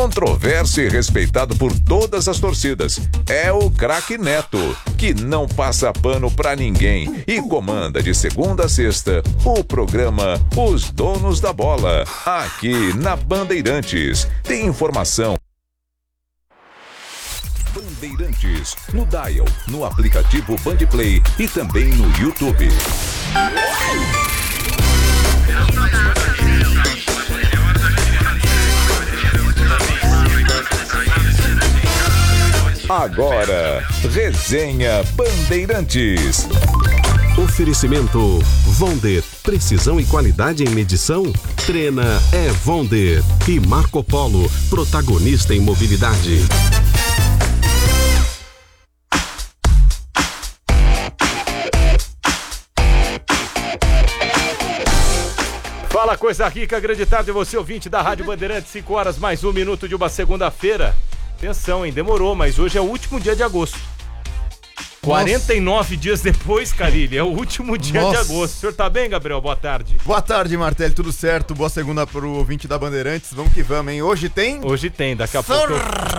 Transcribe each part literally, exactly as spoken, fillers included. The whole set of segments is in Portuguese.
controverso e respeitado por todas as torcidas. É o craque Neto, que não passa pano pra ninguém e comanda de segunda a sexta o programa Os Donos da Bola, aqui na Bandeirantes. Tem informação. Bandeirantes, no Dial, no aplicativo Bandplay e também no YouTube. Agora, Resenha Bandeirantes. Oferecimento Vonder, precisão e qualidade em medição? Trena é Vonder. E Marco Polo, protagonista em mobilidade. Fala, coisa rica, grande tarde, você ouvinte da Rádio Bandeirantes, cinco horas mais um minuto de uma segunda-feira. Atenção, hein, demorou, mas hoje é o último dia de agosto. quarenta e nove dias depois, Carilli, é o último dia Nossa. de agosto. O senhor tá bem, Gabriel? Boa tarde. Boa tarde, Martelli, tudo certo? Boa segunda pro ouvinte da Bandeirantes, vamos que vamos, hein? Hoje tem... Hoje tem, daqui a pouco...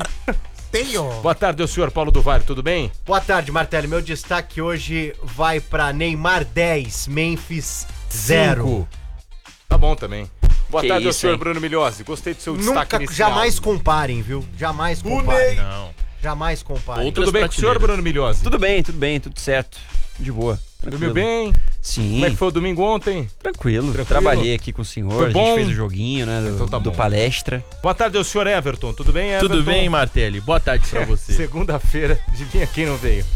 Tenho. Boa tarde, o senhor Paulo do Vale, tudo bem? Boa tarde, Martelli. Meu destaque hoje vai pra Neymar dez, Memphis zero. Cinco. Tá bom também. Boa Que tarde, isso, o senhor hein? Bruno Milhozzi. Gostei do seu Nunca, destaque inicial. jamais comparem, viu? Jamais comparem. Não. Jamais comparem. Tudo bem com o senhor, Bruno Milhozzi? Tudo bem, tudo bem, tudo certo. De boa. Dormiu bem? Sim. Como é que foi o domingo ontem? Tranquilo. Tranquilo? Trabalhei aqui com o senhor, Foi a bom? gente fez o joguinho, né, do, Então tá do bom. palestra. Boa tarde, o senhor Everton. Tudo bem, Everton? Tudo bem, Martelli? Boa tarde pra você. Segunda-feira, adivinha quem não veio?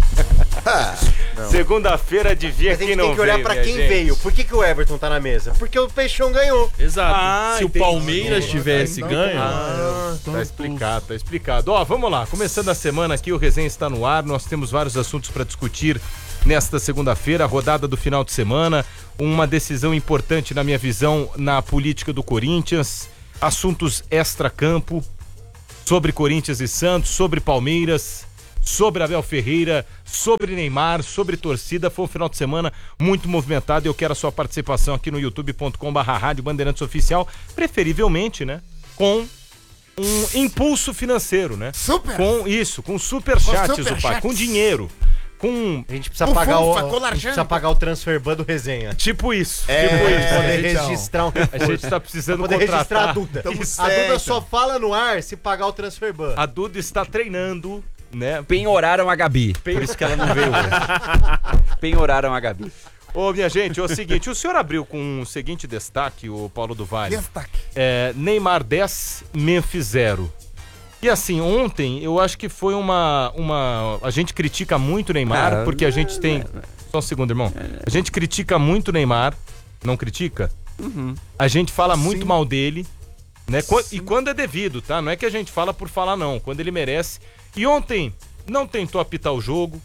Segunda-feira, adivinha Mas a quem gente não tem que olhar veio, pra minha quem gente? veio. Por que, que o Everton tá na mesa? Porque o Peixão ganhou. Exato. Ah, Se entendi. o Palmeiras tivesse Então, ganho... Ah, tá explicado, tá explicado. Ó, vamos lá. Começando a semana aqui, o Resenha está no ar. Nós temos vários assuntos pra discutir nesta segunda-feira, a rodada do final de semana, uma decisão importante na minha visão na política do Corinthians, assuntos extra-campo, sobre Corinthians e Santos, sobre Palmeiras, sobre Abel Ferreira, sobre Neymar, sobre torcida. Foi um final de semana muito movimentado e eu quero a sua participação aqui no youtube ponto com barra rádio Bandeirantes Oficial, preferivelmente, né, com um impulso financeiro, né? Super! Com isso, com superchats, super o pai, chats. com dinheiro. Com... A gente precisa pagar o, a gente precisa pagar o transfer ban do Resenha. Tipo isso. É, tipo pra isso. poder Então, registrar um a gente tá precisando pra poder registrar contratar. a Duda. Tamo A certo. Duda só fala no ar se pagar o transfer ban. A Duda está treinando, né? Penhoraram a Gabi, Pen- por isso que ela não veio hoje. Penhoraram a Gabi. Ô, minha gente, é o seguinte, o senhor abriu com o seguinte destaque, o Paulo do Vale. Destaque. É, Neymar dez, Memphis zero. E assim, ontem eu acho que foi uma, uma... A gente critica muito o Neymar, Ah, porque a gente tem... Só um segundo, irmão. A gente critica muito o Neymar, não critica? Uhum. A gente fala muito mal dele, né? Qu- E quando é devido, tá? Não é que a gente fala por falar, não. Quando ele merece. E ontem não tentou apitar o jogo,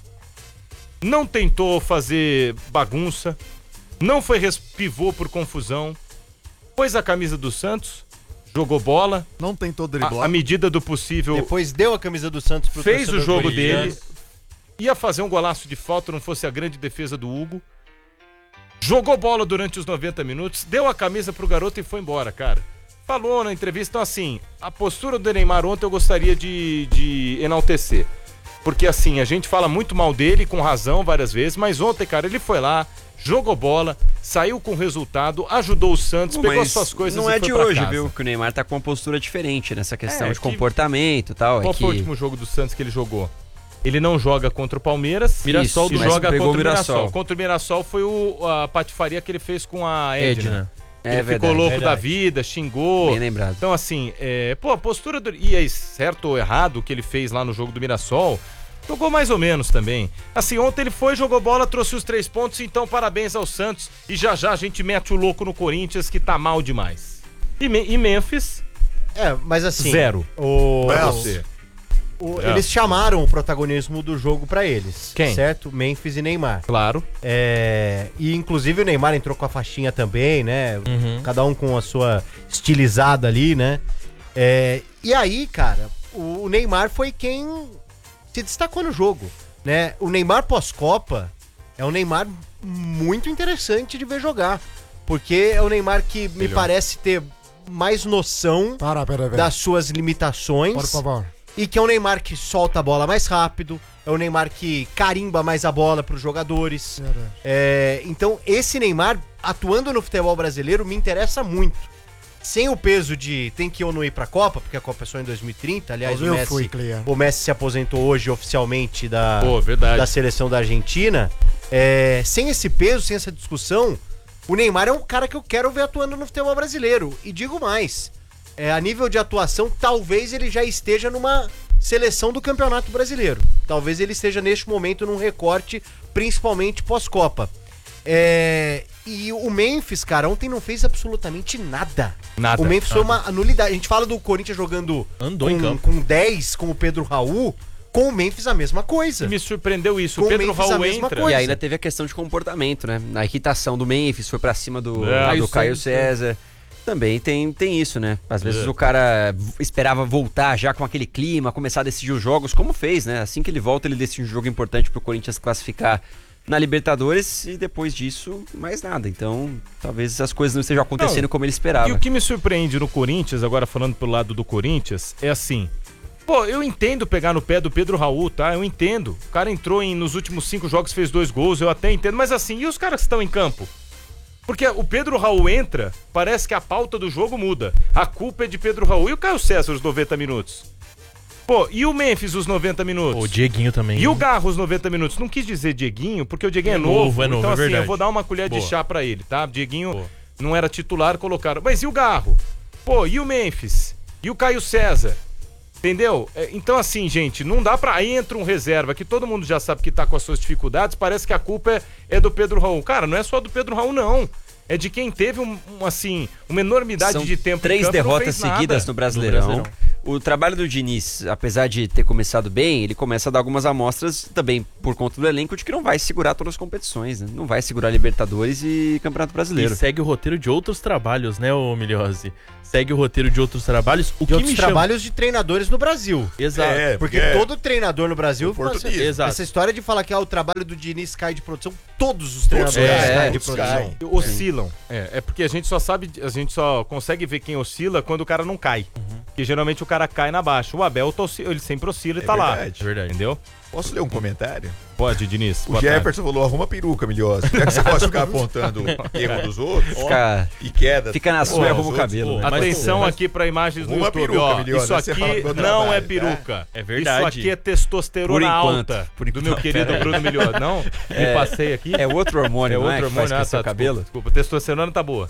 não tentou fazer bagunça, não foi res- pivô por confusão, pôs a camisa do Santos, jogou bola, Não tentou a, driblar. a medida do possível, Depois deu a camisa do Santos pro fez o torcedor jogo corintiano. dele, ia fazer um golaço de falta, não fosse a grande defesa do Hugo, jogou bola durante os noventa minutos, deu a camisa pro garoto e foi embora, cara. Falou na entrevista, então assim, a postura do Neymar ontem eu gostaria de, de enaltecer. Porque assim, a gente fala muito mal dele, com razão, várias vezes, mas ontem, cara, ele foi lá, jogou bola, saiu com resultado, ajudou o Santos, pegou as suas coisas não e é foi de pra hoje, casa. viu? Que o Neymar tá com uma postura diferente nessa questão É, de que- comportamento e tal. Qual é foi o que... último jogo do Santos que ele jogou? Ele não joga contra o Palmeiras, Mirassol e do joga pegou contra o o Mirassol. Mirassol. Contra o Mirassol foi o, a patifaria que ele fez com a Edna. Edna. Ele É ficou verdade, louco verdade. da vida, xingou. Bem lembrado. Então, assim, é, pô, a postura do. E aí, certo ou errado o que ele fez lá no jogo do Mirassol, jogou mais ou menos também. Assim, ontem ele foi, jogou bola, trouxe os três pontos, então parabéns ao Santos. E já já a gente mete o louco no Corinthians, que tá mal demais. E, Me- e Memphis, É, mas assim... zero. O, Pra o- você. o- É. eles chamaram o protagonismo do jogo pra eles. Quem? Certo? Memphis e Neymar. Claro. É, e inclusive o Neymar entrou com a faixinha também, né? Uhum. Cada um com a sua estilizada ali, né? É, e aí, cara, o Neymar foi quem se destacou no jogo, né? O Neymar pós-Copa é um Neymar muito interessante de ver jogar, porque é um Neymar que me Melhor. parece ter mais noção Para, pera, pera. das suas limitações. Por favor. E que é um Neymar que solta a bola mais rápido, é um Neymar que carimba mais a bola pros jogadores. É, então, esse Neymar, atuando no futebol brasileiro, me interessa muito. Sem o peso de tem que eu não ir pra Copa, porque a Copa é só em dois mil e trinta. Aliás, o Eu Messi, fui, Clear. o Messi se aposentou hoje oficialmente da, Pô, verdade. da seleção da Argentina. É, sem esse peso, sem essa discussão, o Neymar é um cara que eu quero ver atuando no futebol brasileiro. E digo mais, é, a nível de atuação, talvez ele já esteja numa seleção do Campeonato Brasileiro. Talvez ele esteja neste momento num recorte, principalmente pós-Copa. É, e o Memphis, cara, ontem não fez absolutamente nada. Nada, O Memphis nada. foi uma anulidade. A gente fala do Corinthians jogando Andou em com, campo. com dez, com o Pedro Raul. Com o Memphis a mesma coisa. Me surpreendeu isso. Com O Pedro o Memphis a Raul mesma entra. coisa. E ainda teve a questão de comportamento, né? A irritação do Memphis foi pra cima do, É, do isso Caio aí, César. Também tem, tem isso, né? Às vezes É. o cara v- esperava voltar já com aquele clima, começar a decidir os jogos, como fez, né? Assim que ele volta, ele decide um jogo importante pro Corinthians classificar na Libertadores e depois disso, mais nada. Então, talvez as coisas não estejam acontecendo Não, como ele esperava. E o que me surpreende no Corinthians, agora falando pelo lado do Corinthians, é assim. Pô, eu entendo pegar no pé do Pedro Raul, tá? Eu entendo. O cara entrou em, nos últimos cinco jogos, fez dois gols, eu até entendo. Mas assim, e os caras que estão em campo? Porque o Pedro Raul entra, parece que a pauta do jogo muda. A culpa é de Pedro Raul. E o Caio César, os noventa minutos? Pô, e o Memphis, os noventa minutos? O Dieguinho também. E o Garro, os noventa minutos? Não quis dizer Dieguinho, porque o Dieguinho é, É novo. novo, é novo, então, é assim, verdade. eu vou dar uma colher Boa. de chá pra ele, tá? Dieguinho Boa. não era titular, colocaram. Mas e o Garro? Pô, e o Memphis? E o Caio César? Entendeu? É, então, assim, gente, não dá pra... Aí entra um reserva que todo mundo já sabe que tá com as suas dificuldades, parece que a culpa é, é do Pedro Raul. Cara, não é só do Pedro Raul, não. É de quem teve, um, um, assim, uma enormidade São de tempo três em campo e não derrotas fez nada. seguidas no Brasileirão. No Brasileirão. O trabalho do Diniz, apesar de ter começado bem, ele começa a dar algumas amostras também por conta do elenco de que não vai segurar todas as competições, né? Não vai segurar Libertadores e Campeonato Brasileiro. E segue o roteiro de outros trabalhos, né, ô Miliose? Segue o roteiro de outros trabalhos. O De que outros me chama... trabalhos de treinadores no Brasil. Exato. É, Porque é. todo treinador no Brasil... O português. essa, Exato. essa história de falar que ah, o trabalho do Diniz cai de produção, todos os treinadores É, caem de todos produção. caem. Oscilam. É, é porque a gente só sabe, a gente só consegue ver quem oscila quando o cara não cai. Porque geralmente o cara cai na baixa. O Abel, tá osci- ele sempre oscila e É tá lá. verdade. É verdade. Entendeu? Posso ler um comentário? Pode, Diniz. O boa tarde. Jefferson falou, arruma peruca, Milhosa. Já que você pode ficar apontando erro dos outros Fica, e queda. fica na sua Pô, e arruma os o outros, cabelo. pô. né? Mas, Atenção mas- aqui pra imagens do Uma YouTube, peruca, ó. Miliosa, Isso aí você aqui fala do meu não é trabalho, peruca. É verdade. Isso aqui é testosterona Por enquanto, alta por do enquanto. meu querido Pera aí. Bruno Miliosa. Não? Me passei aqui. É outro hormônio, É não outro é, que faz hormônio. Ah, crescer tá, o cabelo? Desculpa, desculpa. Testosterona tá boa.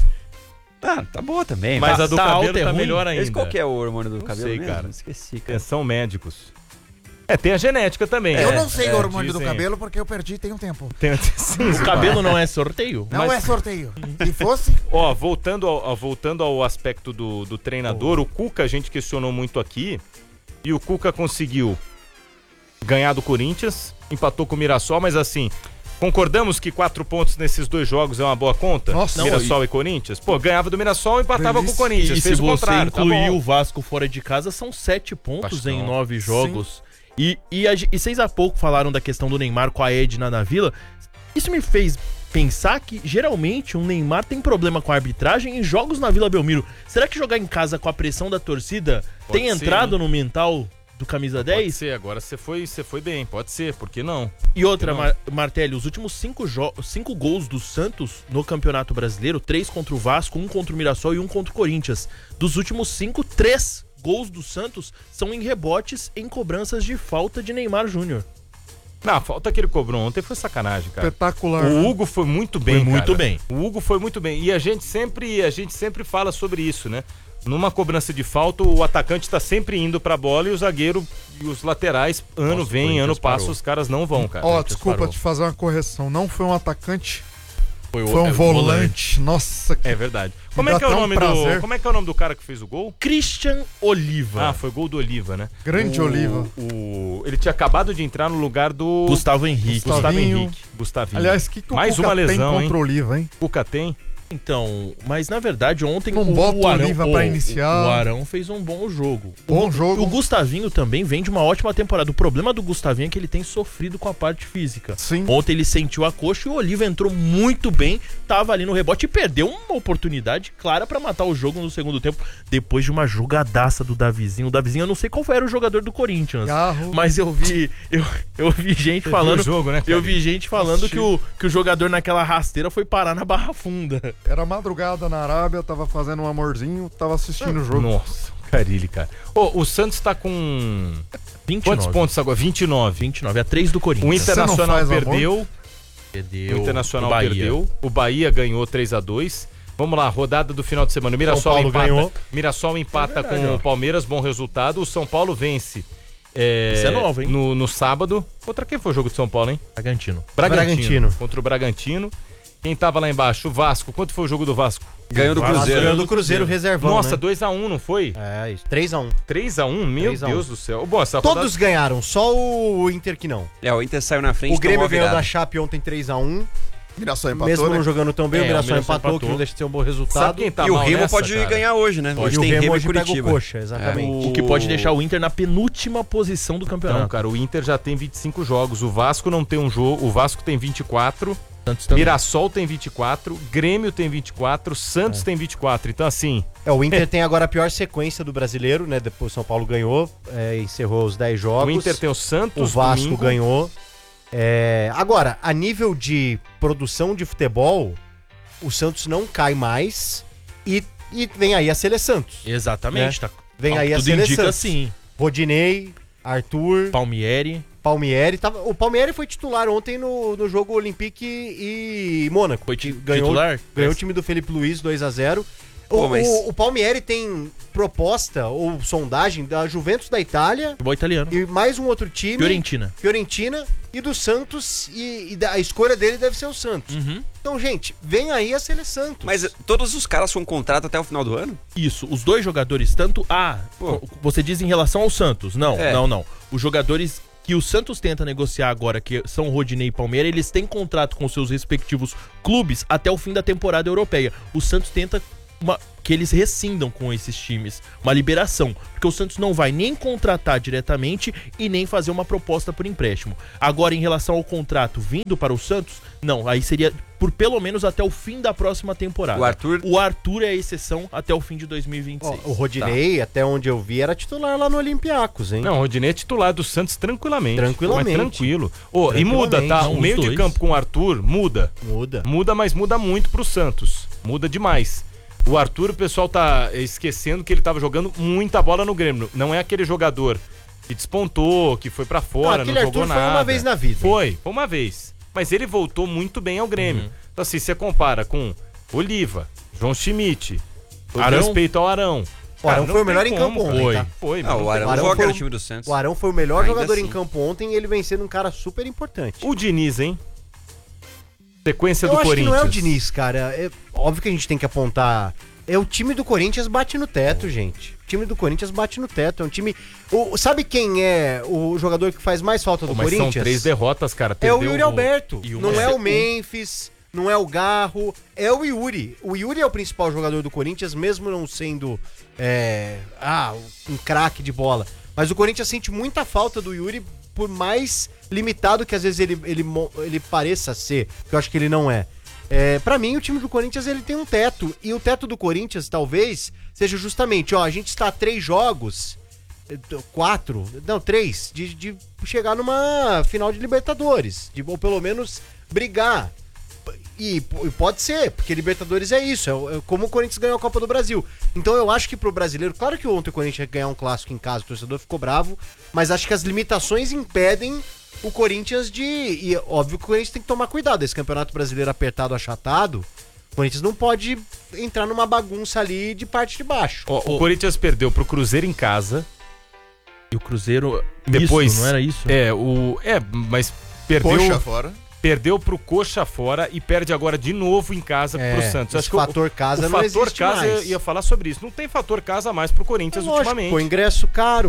Tá, tá boa também. Mas tá, a do tá cabelo alta é tá ruim? melhor ainda. Esse qual que é o hormônio do Não cabelo sei, mesmo? cara. Esqueci, cara. É, são médicos. É, tem a genética também. Eu né? não sei É, o hormônio do dizem- cabelo porque eu perdi tem um tempo. Tem, sim, O cabelo não é sorteio? Não Mas- é sorteio. Se fosse, Ó, voltando ao, ao- voltando ao aspecto do, do treinador, o Cuca a gente questionou muito aqui, e o Cuca conseguiu ganhar do Corinthians, empatou com o Mirassol, mas assim, concordamos que quatro pontos nesses dois jogos é uma boa conta? Nossa. Não, Mirassol e... Corinthians? Pô, ganhava do Mirassol e empatava Delícia. com o Corinthians, E fez se o você contrário, tá incluir bom. o Vasco fora de casa, são sete pontos Bastão. em nove jogos. E, e, a, e vocês há pouco falaram da questão do Neymar com a Edna na Vila. Isso me fez pensar que, geralmente, um Neymar tem problema com a arbitragem em jogos na Vila Belmiro. Será que jogar em casa com a pressão da torcida Pode tem ser, entrado hein? no mental do camisa Pode dez? ser, agora você foi, você foi bem, pode ser, por que não? E outra, Não. Mar Martelli, os últimos cinco, jo- cinco gols do Santos no Campeonato Brasileiro, três contra o Vasco, um contra o Mirassol e um contra o Corinthians. Dos últimos cinco, três gols do Santos são em rebotes em cobranças de falta de Neymar Júnior. Não, a falta que ele cobrou ontem foi sacanagem, cara. espetacular. O Hugo foi muito bem, Foi muito cara. bem. O Hugo foi muito bem. E a gente sempre, a gente sempre fala sobre isso, né? Numa cobrança de falta, o atacante tá sempre indo pra bola e o zagueiro e os laterais, ano Nossa, vem, Corinthians ano passa, parou. os caras não vão, cara. Ó, desculpa parou. te fazer uma correção. Não foi um atacante, Foi, foi um é, volante. Nossa, que É verdade. Como dá é que é o até um nome do, prazer. como é que é o nome do cara que fez o gol? Christian Oliva. Ah, foi gol do Oliva, né? grande O- Oliva. O, ele tinha acabado de entrar no lugar do Gustavo Henrique. Gustavo Gustavinho. Henrique. Gustavinho. Aliás, o que, que o Mais Cuca uma lesão, tem hein? contra o Oliva, hein? Cuca tem. Então, mas na verdade ontem Não o, bota o o Arão, Oliva o, pra iniciar. o Arão fez um bom jogo. Bom o, jogo. O Gustavinho também vem de uma ótima temporada. O problema do Gustavinho é que ele tem sofrido com a parte física. Sim. Ontem ele sentiu a coxa e o Oliva entrou muito bem, tava ali no rebote e perdeu uma oportunidade clara pra matar o jogo no segundo tempo, depois de uma jogadaça do Davizinho. O Davizinho, eu não sei qual era o jogador do Corinthians, Garro. mas eu vi eu, eu vi gente Você falando viu o jogo, né, cara? eu vi gente falando Assisti. que o, que o jogador naquela rasteira foi parar na Barra Funda. Era madrugada na Arábia, tava fazendo um amorzinho, tava assistindo o jogo. Nossa, Carilli, cara. Ô, o Santos tá com vinte e nove. quantos pontos agora? vinte e nove. vinte e nove, a três do O Corinthians. Internacional faz amor? perdeu. Perdeu. O Internacional o Bahia. perdeu. O Bahia ganhou três a dois. Vamos lá, rodada do final de semana. O Mirassol Paulo empata. ganhou. Mirassol empata É verdade, com ó. o Palmeiras, bom resultado. O São Paulo vence. É, Isso é novo, hein? No, no sábado. Contra quem foi o jogo de São Paulo, hein? Bragantino. Bragantino. Contra o Bragantino. Quem tava lá embaixo? O Vasco. Quanto foi o jogo do Vasco? Ganhou do Vasco Cruzeiro. Ganhou do Cruzeiro reservão, Nossa, né? dois a um, não foi? É, isso. três a um. três a um? Meu três a um. Deus do céu. Bom, essa Todos ganharam, só o Inter que não. É, o Inter saiu na frente. O Grêmio tomou a ganhou virada. da Chape ontem três a um. Mirassol empatou, Mesmo né? não jogando tão bem, É, o Mirassol o Mirassol empatou, empatou. que não deixa de ser um bom Sabe resultado. quem tá E o mal Remo nessa, pode cara? ganhar hoje, né? E Hoje o tem Remo Remo e hoje pega o Curitiba. Coxa, exatamente. O que pode deixar o Inter na penúltima posição do campeonato. Então, cara, o Inter já tem vinte e cinco jogos. O Vasco não tem um jogo. O Vasco tem vinte e quatro. Santos também. Mirassol tem vinte e quatro. Grêmio tem vinte e quatro. Santos tem vinte e quatro. Então, assim, É, o Inter tem agora a pior sequência do brasileiro, né? Depois o São Paulo ganhou, é, encerrou os dez jogos. o Inter tem o Santos. O Vasco domingo. ganhou. É, agora, a nível de produção de futebol, o Santos não cai mais e, e vem aí a Sele Santos. Exatamente. Tá, Vem ao aí que a tudo Sele indica Santos. sim. Rodinei, Arthur, Palmieri. Palmieri. Tava, o Palmieri foi titular ontem no, no jogo Olympique e Mônaco. Foi ti- ganhou, titular? Ganhou o time do Felipe Luiz dois a zero. O, Pô, mas- o, o Palmieri tem proposta ou sondagem da Juventus da Itália Futebol italiano. e mais um outro time. Fiorentina. Fiorentina e do Santos, e, e da- a escolha dele deve ser o Santos. Uhum. Então, gente, vem aí a Sele Santos. Mas eh, todos os caras com contrato até o final do ano? Isso, os dois jogadores, tanto. Ah, Pô. você diz em relação ao Santos. Não, É. não, não. Os jogadores que o Santos tenta negociar agora, que são Rodinei e Palmeiras, eles têm contrato com seus respectivos clubes até o fim da temporada europeia. O Santos tenta uma- que eles rescindam com esses times uma liberação, porque o Santos não vai nem contratar diretamente e nem fazer uma proposta por empréstimo. Agora, em relação ao contrato vindo para o Santos, não, aí seria por pelo menos até o fim da próxima temporada. O Arthur- O Arthur é a exceção até o fim de dois mil e vinte e Ó, seis. o Rodinei, até onde eu vi, era titular lá no Olympiacos, hein? Não, o Rodinei é titular do Santos tranquilamente. Tranquilamente. Mas tranquilo. Ô, e Tranquilamente. muda, tá? Não, O os meio de dois. campo com o Arthur muda. Muda. Muda, mas muda muito pro Santos. Muda demais. O Arthur, o pessoal tá esquecendo que ele tava jogando muita bola no Grêmio. Não é aquele jogador que despontou, que foi pra fora, Não, não, aquele jogou Arthur foi nada. uma vez na vida. Foi, foi uma vez. Mas ele voltou muito bem ao Grêmio. Então assim, você compara com Oliva, João Schmidt, todo Arão? respeito ao Arão. O Arão não foi o tem melhor em como, campo cara. ontem, Foi, tá? foi. mas Ah, não o tem Arão Arão joga foi no o- time do Santos. O Arão foi o melhor Ainda jogador em assim. campo ontem e ele vencendo um cara super importante. O Diniz, hein? Sequência Eu do acho Corinthians. que não é o Diniz, cara. É óbvio que a gente tem que apontar. É o time do Corinthians bate no teto, gente. O time do Corinthians bate no teto. É um time. O, sabe quem é o jogador que faz mais falta do Pô, mas Corinthians? são três derrotas, cara. É o Perdeu Yuri Alberto. e o Não é Marcelo. o Memphis, não é o Garro, é o Yuri. O Yuri é o principal jogador do Corinthians, mesmo não sendo é, ah, um craque de bola. Mas o Corinthians sente muita falta do Yuri, por mais limitado que às vezes ele, ele, mo- ele pareça ser, que eu acho que ele não é. É, para mim, o time do Corinthians ele tem um teto. E o teto do Corinthians, talvez, seja justamente, ó, a gente está a três jogos, eh, quatro, não, três, de, de chegar numa final de Libertadores. De, ou pelo menos brigar. E, e pode ser, porque Libertadores é isso, é, o- é como o Corinthians ganhou a Copa do Brasil. Então eu acho que pro brasileiro, claro que ontem o Corinthians ia ganhar um clássico em casa, o torcedor ficou bravo, mas acho que as limitações impedem o Corinthians de... E óbvio que o Corinthians tem que tomar cuidado, esse campeonato brasileiro apertado, achatado, o Corinthians não pode entrar numa bagunça ali de parte de baixo. Ó, o Corinthians perdeu pro Cruzeiro em casa. E o Cruzeiro. Depois. Misto, não era isso? É, o. É, mas perdeu. Poxa, fora. Perdeu pro Coxa fora e perde agora de novo em casa É, pro Santos. esse que o- fator casa o não fator existe casa mais. eu ia falar sobre isso. Não tem fator casa mais pro Corinthians É lógico, ultimamente. pô, ingresso caro.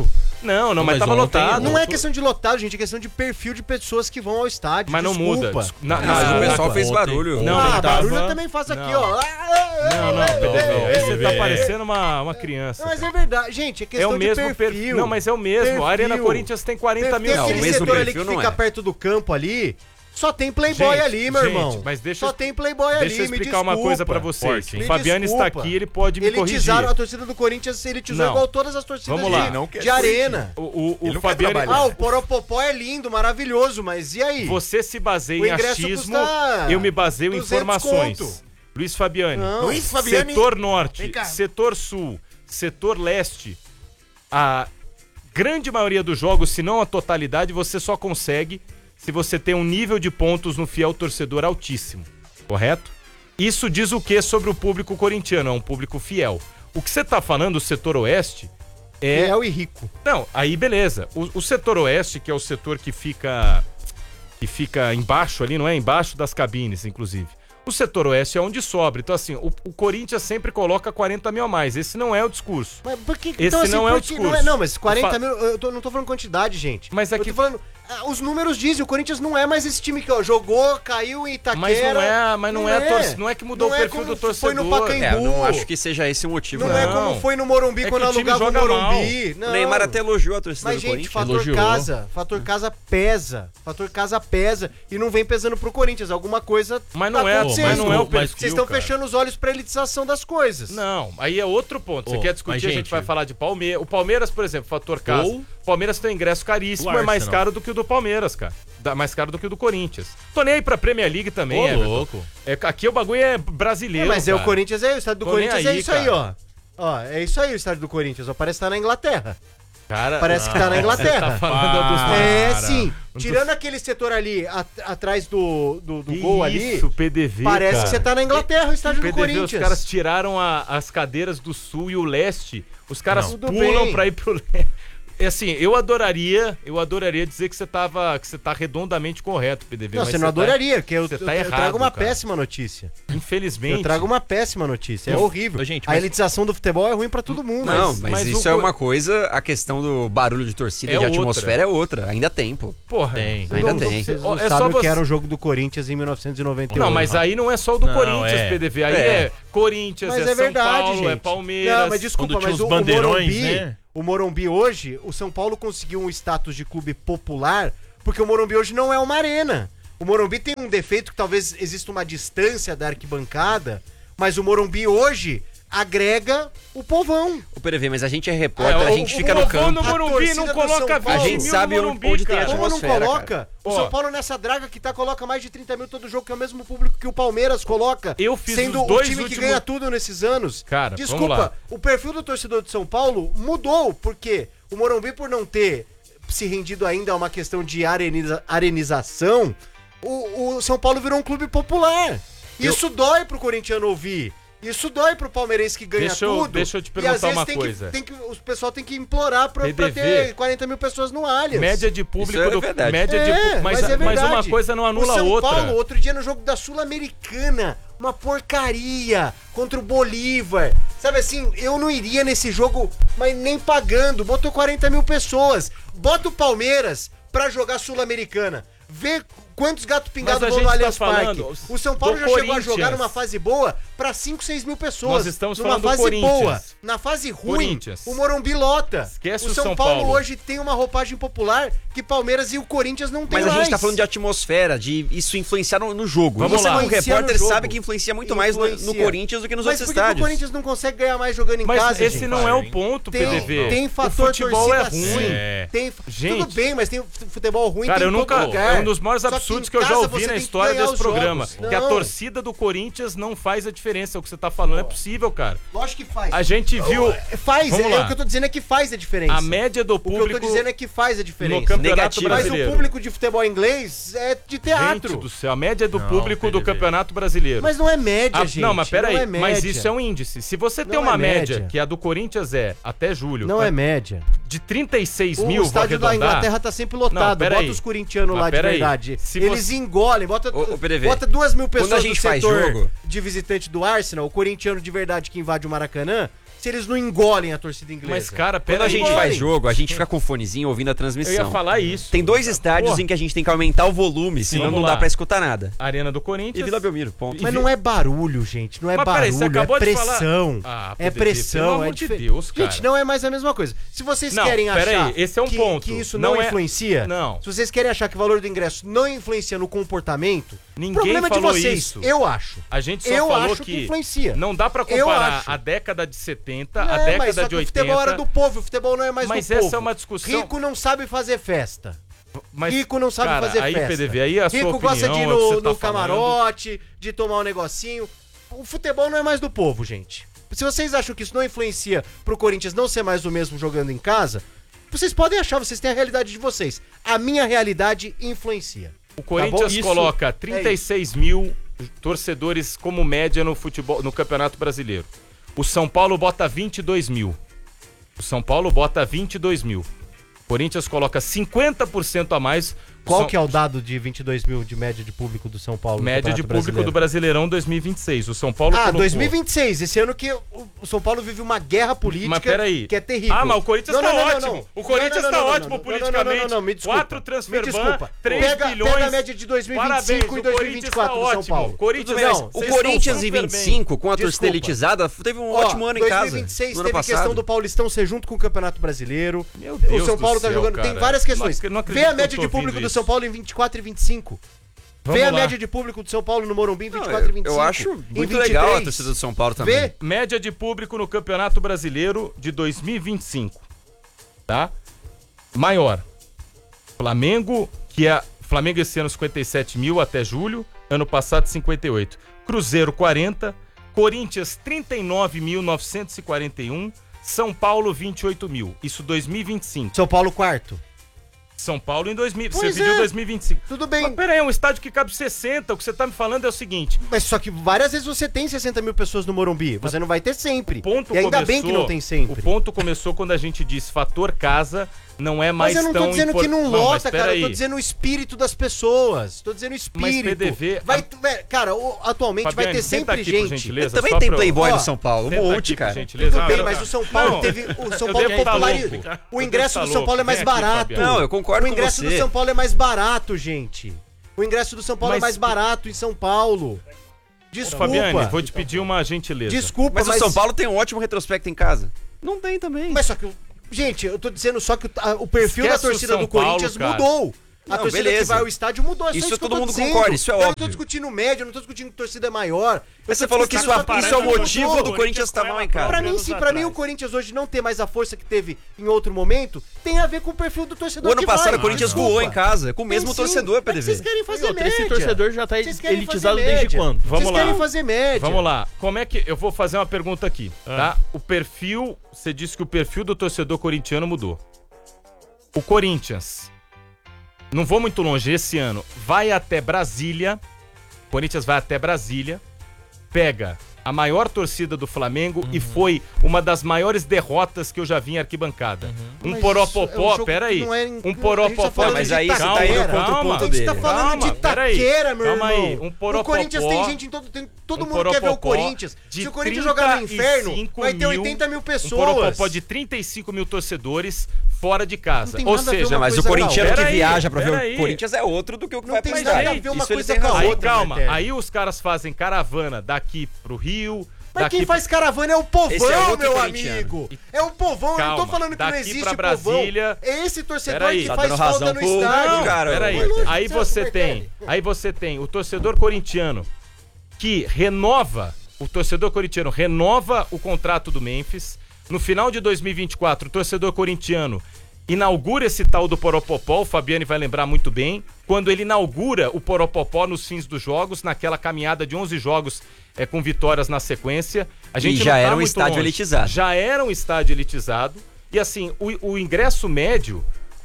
Não, não, mas, Mas tava ontem- lotado. Não é questão de lotado, gente, é questão de perfil de pessoas que vão ao estádio. Mas não desculpa. muda. Desculpa. Na- Mas na- o pessoal ontem- fez barulho. Não, ah, ele tava- barulho eu também faço aqui, Não. ó. Não, não, P D V. É, Você tá é. parecendo uma, uma criança. Não, mas cara. é verdade. Gente, é É questão o mesmo de perfil. perfil. Não, mas é o mesmo. Perfil. A Arena Corinthians tem quarenta Tem, mil. tem Não, aquele o mesmo setor ali que perfil não fica é. perto do campo ali, só tem playboy Gente, ali, meu gente, irmão. mas deixa só eu- tem playboy ali, Deixa eu me explicar uma desculpa. coisa pra vocês. Forte, hein? O Fabiano está desculpa. aqui, ele pode me corrigir. Elitizaram a torcida do Corinthians, elitizou Não. igual todas as torcidas Vamos lá. de, Não quer de arena. O, o, o Ele não quer Fabiano. trabalhar. Ah, o Poropopó é lindo, maravilhoso, mas e aí? Você se baseia O em ingresso achismo, custa eu me baseio em duzentos informações. conto. Luiz Fabiani. Não. Luiz Fabiani. Setor norte, Vem cá. setor sul, setor leste, a grande maioria dos jogos, se não a totalidade, você só consegue se você tem um nível de pontos no fiel torcedor altíssimo, correto? Isso diz o que sobre o público corintiano? É um público fiel. O que você tá falando, o setor oeste, é... Fiel e rico. Não, aí beleza. O, o setor oeste, que é o setor que fica que fica embaixo ali, não é? Embaixo das cabines, inclusive. O setor oeste é onde sobra. Então, assim, o, o Corinthians sempre coloca quarenta mil a mais. Esse não é o discurso. Mas por que, Esse não é o por que- discurso. Não, é, não, mas quarenta Fa- mil, eu tô- não tô falando quantidade, gente. Mas é eu que- tô falando, ah, os números dizem, o Corinthians não é mais esse time que ó, jogou, caiu em Itaquera. Mas não é, mas não, é, a torce- não é que mudou Não o é perfil como do torcedor. foi no Pacaembu. É, eu não acho que seja esse o motivo. Não, né? é Não. como foi no Morumbi É que quando o time alugava o joga Morumbi. Não. O Neymar até elogiou a torcida Mas, do gente, Corinthians. fator Elogiou. casa, fator casa pesa. Fator casa pesa e não vem pesando pro Corinthians. Alguma coisa Mas não tá é, acontecendo. mas não é o Mas perfil, Vocês estão cara. fechando os olhos pra elitização das coisas. Não, aí é outro ponto. Você Ô, quer discutir, mas, a gente gente- vai falar de Palmeiras. O Palmeiras, por exemplo, fator casa. Ou- O Palmeiras tem um ingresso caríssimo, O é mais Arsenal. caro do que o do Palmeiras, cara. Dá- mais caro do que o do Corinthians. Tô nem aí pra Premier League também, Ô, Everton. louco. É, aqui o bagulho é É, brasileiro, mas é o cara. Corinthians, é o estádio do Tô nem Corinthians, é aí, isso aí, ó. cara. Ó, é isso aí o estádio do Corinthians, ó. Parece que tá na Inglaterra. Cara, Parece que tá na Inglaterra. Tá falando dos É, Para. sim. Não tô- Tirando aquele setor ali, a- atrás do, do, do gol ali, Isso, P D V, parece cara. que você tá na Inglaterra, o estádio P do D V, Corinthians. os caras tiraram a- as cadeiras do sul e o leste. Os caras Não. Tudo pulam bem. pra ir pro leste. É assim, eu adoraria, eu adoraria dizer que você tava, que você tá redondamente correto, P D V. Não, mas você não tá- adoraria, porque eu, você eu, tá eu errado, trago uma cara. péssima notícia. Infelizmente. Eu trago uma péssima notícia, é Ô, horrível. ô, gente, a mas- elitização do futebol é ruim pra todo mundo. Não, Mas- mas, mas isso o é co- uma coisa, a questão do barulho de torcida É e de outra. atmosfera é outra. Ainda tem, pô. Porra. Tem. Vocês Ainda não- tem. Vocês Ó, não é só sabem o que você- era o jogo do Corinthians em mil novecentos e noventa e oito. Não, mas aí não é só o do Não, Corinthians, é. P D V. Aí É. é, Corinthians, Mas é, é São verdade, Paulo, gente. é Palmeiras. Não, mas desculpa, Quando tinha mas os o, o bandeirões, Morumbi, né? o Morumbi hoje, o São Paulo conseguiu um status de clube popular, porque o Morumbi hoje não é uma arena. O Morumbi tem um defeito que talvez exista uma distância da arquibancada, mas o Morumbi hoje agrega o povão. O P D V, mas a gente é repórter, É, a o- gente o fica no povão campo. no A Morumbi torcida não do coloca São Paulo- A vinte gente mil sabe no Morumbi, onde tem cara. Como não atmosfera, coloca? O Ó. São Paulo nessa draga que tá coloca mais de trinta mil todo jogo, que é o mesmo público que o Palmeiras coloca. Eu fiz sendo os dois o time últimos- que ganha tudo nesses anos. Cara, vamos desculpa, lá. o perfil do torcedor de São Paulo mudou, porque o Morumbi, por não ter se rendido ainda a uma questão de areniza- arenização, o, o São Paulo virou um clube popular. Isso dói pro corintiano ouvir. Isso dói pro palmeirense que ganha Deixa eu- tudo. deixa eu te e perguntar às vezes uma tem coisa. Que, tem que, o pessoal tem que implorar pra, pra P D V. ter quarenta mil pessoas no Allianz. Média de público Isso é do. verdade. Média de É, pu- mas, mas é mas verdade. uma coisa não anula o a São outra. Paulo, outro dia no jogo da Sul-Americana, uma porcaria contra o Bolívar. Sabe assim, eu não iria nesse jogo, mas nem pagando. Botou quarenta mil pessoas. Bota o Palmeiras pra jogar Sul-Americana. Vê quantos gatos pingados Mas a vão no gente tá Allianz Parque. falando O São Paulo do já chegou a Corinthians. jogar numa fase boa pra cinco, seis mil pessoas. Nós estamos numa falando do fase Corinthians. boa. Na fase ruim, Corinthians. o Morumbi lota. Esquece o o São, São Paulo, Paulo. hoje tem uma roupagem popular que Palmeiras e o Corinthians não tem Mas a mais. gente tá falando de atmosfera, de isso influenciar no, no jogo. Vamos Você, lá. como Influencia repórter, no jogo. sabe que influencia muito mais no, no Influencia. Corinthians do que nos Mas outros por que que o estádios. Corinthians não consegue ganhar mais jogando em Mas casa, esse gente? não é o ponto, Tem, P D V. tem o fator futebol torcida é ruim. sim. É. Tem, Gente. tudo bem, mas tem futebol ruim Cara, tem eu em todo nunca. lugar. É um dos maiores Só que absurdos em que, eu já casa ouvi você na tem que história ganhar desse os programa. jogos. Que a Não. torcida do Corinthians não faz a diferença. É o que você tá falando. Não é possível, cara. Lógico que faz. A gente viu. Faz, Vamos é, lá. é o que eu tô dizendo é que faz a diferença. A média do O que eu público tô dizendo é que faz a diferença. no campeonato Negativo. Mas brasileiro. o público de futebol inglês é de teatro. Gente do céu, a média do Não, público do P D V. campeonato brasileiro. Mas não é média, Ah, gente. não, mas peraí, não é mas média. isso é um índice. Se você tem Não uma é média, média. que a do Corinthians é até julho, Não tá? é média. de trinta e seis O mil, vou estádio da arredondar. Inglaterra tá sempre Não, lotado. pera Bota aí. os corintianos Mas lá de pera aí. verdade. Se Eles você- engolem. Bota, Ô, ô, P D V, bota duas mil quando pessoas a gente do faz setor jogo- de visitante do Arsenal, o corintiano de verdade que invade o Maracanã. se eles não engolem a torcida inglesa. Mas, cara, Quando pera a aí. gente faz jogo, a gente fica com fonezinho ouvindo a transmissão. Eu ia falar isso. Tem dois estádios Porra. em que a gente tem que aumentar o volume, senão vamos não lá. dá pra escutar nada. Arena do Corinthians. E Vila Belmiro, ponto. Mas não é barulho, gente. Não é Mas peraí, barulho, você acabou é de falar- pressão. Ah, é P D P, pressão, pelo é amor de difer- Deus, cara. Gente, não é mais a mesma coisa. Se vocês Não, querem peraí, achar esse é um que, ponto. que isso não, Não é- influencia, Não. se vocês querem achar que o valor do ingresso não influencia no comportamento, Ninguém problema falou de vocês. isso. Eu acho. A gente só Eu falou acho que que influencia. não dá pra Eu comparar acho. a década de setenta, Não, a mas década só de que o oitenta. futebol era do povo, o futebol não é mais Mas do povo. essa é uma discussão- Rico não sabe fazer festa. Mas, Rico não sabe cara, fazer aí, festa. P D V, aí a sua Rico gosta de ir opinião, é o que no, você tá no falando. camarote, de tomar um negocinho. O futebol não é mais do povo, gente. Se vocês acham que isso não influencia pro Corinthians não ser mais o mesmo jogando em casa, vocês podem achar, vocês têm a realidade de vocês. A minha realidade influencia. O Corinthians Isso- coloca é trinta e seis mil torcedores como média no futebol, no Campeonato Brasileiro. O São Paulo bota vinte e dois mil. O São Paulo bota vinte e dois mil. O Corinthians coloca cinquenta por cento a mais. Qual São- que é o dado de vinte e dois mil de média de público do São Paulo? no Média de Campeonato público Brasileiro? do Brasileirão dois mil e vinte e seis. O São Paulo Ah, colocou... dois mil e vinte e seis, esse ano que o o São Paulo vive uma guerra política Mas peraí. que é terrível. Ah, mas o Corinthians Não, tá não, não, ótimo. não. O Corinthians Não, não, tá não, não, ótimo não, não, politicamente. Não, não, não, me desculpa. Quatro transfer Me ban, desculpa. três pega, bilhões. Pega a média de dois mil e vinte e cinco Parabéns, e o dois mil e vinte e quatro do Corinthians tá São Paulo. ótimo. Corinthians, Tudo bem, não, O vocês Corinthians estão em super vinte e cinco, com a torcida Desculpa. elitizada, teve um Ó, ótimo ano em casa. dois mil e vinte e seis no ano teve questão passado. do Paulistão ser junto com o Campeonato Brasileiro. Meu Deus o São do Paulo tá céu, jogando. Tem cara. várias questões. Não ac- não acredito Vê a que eu média tô de público ouvindo do isso. São Paulo em vinte e quatro e vinte e cinco. Vamos Vê a lá. média de público do São Paulo no Morumbi em vinte e Não, quatro e vinte e cinco. eu acho Em muito vinte e legal a três. torcida do São Paulo também. Vê? Média de público no Campeonato Brasileiro de dois mil e vinte e cinco. Tá? Maior. Flamengo, que é. Flamengo esse ano cinquenta e sete mil até julho. Ano passado cinquenta e oito. Cruzeiro quarenta. Corinthians trinta e nove mil novecentos e quarenta e um. São Paulo vinte e oito mil. Isso dois mil e vinte e cinco. São Paulo quarto. São Paulo em dois mil. Você Pois pediu é. dois mil e vinte e cinco. Tudo bem. Mas peraí, é um estádio que cabe sessenta. O que você tá me falando é o seguinte. Mas só que várias vezes você tem sessenta mil pessoas no Morumbi. Você não vai ter sempre. O ponto E ainda começou, bem que não tem sempre. O ponto começou quando a gente disse fator casa não é mais Mas eu não tô tão dizendo impor- que não mas lota, cara. peraí. Eu tô dizendo o espírito das pessoas. Tô dizendo o espírito. P D V Vai, vai- cara, o- atualmente Fabiane, vai ter senta sempre aqui, por gente. gentileza, Também só tem pra eu- playboy Ó, no São Paulo, um Senta monte, aqui, por cara. gentileza. Tudo Ah, bem, eu- mas o São Paulo Não, teve. O São eu Paulo devo tá popularizou. louco. O Eu ingresso devo do tá São Paulo é louco. mais Vem aqui, barato. Fabiane. Não, eu concordo O com ingresso do você. São Paulo é mais barato, gente. O ingresso do São Paulo Mas- é mais barato em São Paulo. Desculpa. Fabiane, vou te pedir uma gentileza. Desculpa, Mas o São Paulo tem um ótimo retrospecto em casa. Não tem também. Mas só que. o- Gente, eu tô dizendo só que o, a- o perfil Esquece da o torcida São do Corinthians Paulo, cara. mudou. A Não, torcida beleza. que vai ao estádio mudou. É só Isso que eu todo tô mundo dizendo. concorda, isso é Eu não óbvio. tô discutindo média, eu não tô discutindo que torcida é maior. Mas você falou que isso, só é- isso é o mudou. motivo do Corinthians estar mal em casa. Pra mim, sim, pra mim o Corinthians hoje não ter mais a força que teve em outro momento tem a ver com o perfil do torcedor. O ano que passado vai. o Corinthians Desculpa. voou em casa, com o Tem mesmo sim, torcedor, mas P D V. Vocês querem fazer outra, média. esse torcedor já tá Vocês querem elitizado fazer desde média. quando? Vamos Vocês lá. querem fazer média. Vamos lá. Como é que. Eu vou fazer uma pergunta aqui, tá? O perfil. Você disse que o perfil do torcedor corintiano mudou. O Corinthians. Não vou muito longe, esse ano vai até Brasília. O Corinthians vai até Brasília. Pega a maior torcida do Flamengo Uhum. e foi uma das maiores derrotas que eu já vi em arquibancada. Um Mas poropopó, isso é um jogo peraí. que não é em- Um a gente tá poropopó. falando Mas de aí você tá indo Itaquera. contra o Calma, ponto A gente tá dele. falando Calma, de peraí. Itaquera, meu Calma irmão. aí, um O poropopó Corinthians tem gente em todo... Tem, todo um mundo quer ver o poropopó Corinthians. de Se o Corinthians jogar no inferno, trinta e cinco vai ter mil, oitenta mil Um pessoas. poropopó de trinta e cinco mil torcedores fora de casa. Não tem Ou nada a ver seja, uma Mas o coisa corintiano não. que Pera aí, viaja pra ver pera o aí. Corinthians é outro do que o que Não vai tem pro nada estádio. a ver uma Isso ele coisa tem com a razão. aí, outra, calma. Matéria. Aí os caras fazem caravana daqui pro Rio. Mas daqui quem faz caravana é o povão, Esse é outro meu corintiano. amigo. É o povão, eu não Calma, tô falando que não daqui existe pra povão. Brasília- É esse torcedor Pera aí. que Tá faz dando falta razão no pro- estádio. Não, cara, Peraí, Mas lógico, aí Celso você tem, Bertelli. aí você tem o torcedor corintiano que renova, o torcedor corintiano renova o contrato do Memphis. No final de dois mil e vinte e quatro, o torcedor corintiano inaugura esse tal do Poropopó, o Fabiane vai lembrar muito bem, quando ele inaugura o Poropopó nos fins dos jogos, naquela caminhada de onze jogos é, com vitórias na sequência. A gente E não já tá era um muito estádio longe. elitizado. Já era um estádio elitizado. E assim, o, o ingresso médio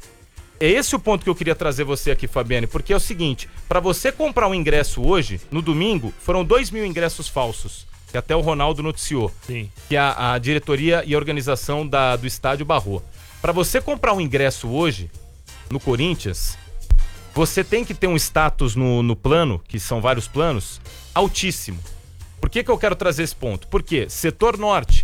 é esse o ponto que eu queria trazer você aqui, Fabiane, porque é o seguinte, para você comprar um ingresso hoje, no domingo, foram dois mil ingressos falsos, que até o Ronaldo noticiou, Sim. que a, a diretoria e a organização da, do estádio barrou. Para você comprar um ingresso hoje, no Corinthians, você tem que ter um status no, no plano, que são vários planos, altíssimo. Por que que eu quero trazer esse ponto? Porque setor norte,